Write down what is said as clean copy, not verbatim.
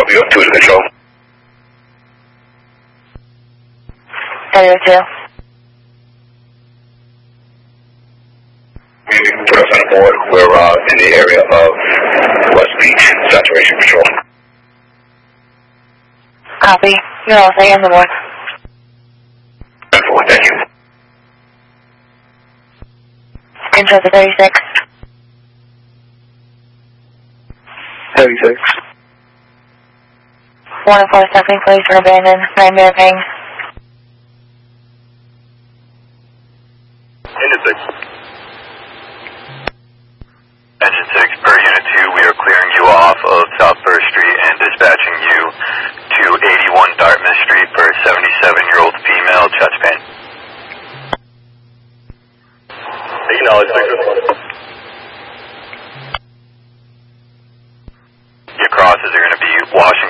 help you? 2 to control. Area 2. Put us on board. We're in the area of West Beach, saturation control. Copy. You're all stay on the board. Thank you. Control to 36. 36. 104 stepping place for abandoned. Nightmare ping. Engine 6. Engine 6, per Unit 2, we are clearing you off of South 1st Street and dispatching you to 81 Dartmouth Street for a 77-year-old female chest pain. Acknowledge, Victor. Your crosses are going to be Washington